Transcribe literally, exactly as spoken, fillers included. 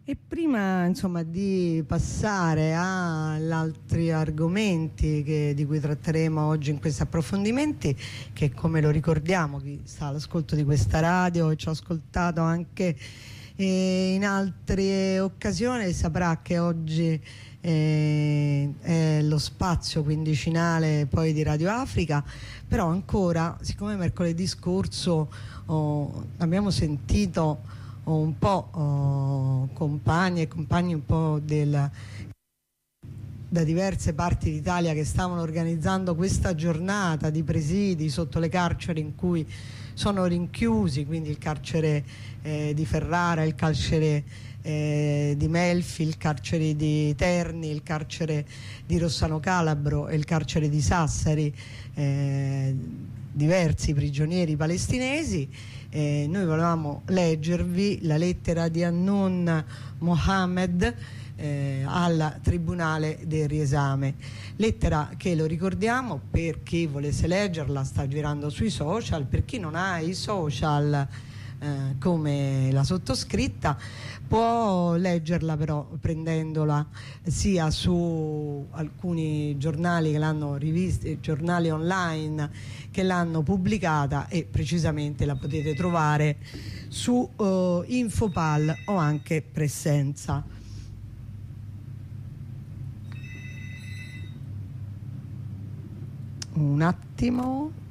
E prima insomma di passare agli altri argomenti che, di cui tratteremo oggi in questi approfondimenti, che come lo ricordiamo chi sta all'ascolto di questa radio e ci ha ascoltato anche eh, in altre occasioni saprà che oggi eh, è lo spazio quindicinale poi di Radio Africa, però ancora, siccome mercoledì scorso oh, abbiamo sentito un po' oh, compagni e compagni un po' del, da diverse parti d'Italia che stavano organizzando questa giornata di presidi sotto le carceri in cui sono rinchiusi, quindi il carcere eh, di Ferrara, il carcere eh, di Melfi, il carcere di Terni, il carcere di Rossano Calabro e il carcere di Sassari, eh, diversi prigionieri palestinesi. Eh, noi volevamo leggervi la lettera di Hannoun Mohammed eh, al Tribunale del Riesame, lettera che, lo ricordiamo, per chi volesse leggerla sta girando sui social, per chi non ha i social eh, come la sottoscritta può leggerla però prendendola sia su alcuni giornali che l'hanno rivista, giornali online che l'hanno pubblicata, e precisamente la potete trovare su uh, Infopal o anche Presenza. Un attimo.